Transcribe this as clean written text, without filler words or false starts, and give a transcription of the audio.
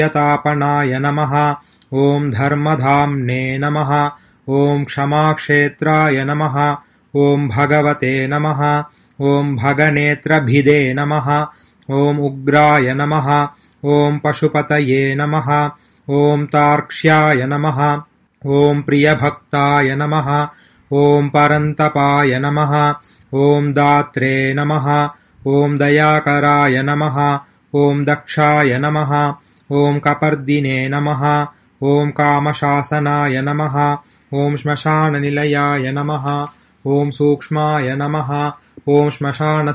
यतापनाय नमः। ॐ धर्मधाम्ने नमः। ॐ क्षमाक्षेत्राय नमः। ॐ भगवते नमः। ॐ भगनेत्रभिदे नमः। ॐ उग्राय नमः। ॐ पशुपतये नमः। ॐ तार्क्ष्याय नमः। ॐ प्रियभक्ताय नमः। ॐ परन्तपाय नमः। ॐ दात्रे नमः। ॐ दयाकराय नमः। ॐ दक्षाय नमः। ॐ कपर्दिने नमः। ॐ कामशासनाय नमः। ॐ श्मशाननिलयाय नमः। ॐ सूक्ष्माय नमः। ॐ श्मशान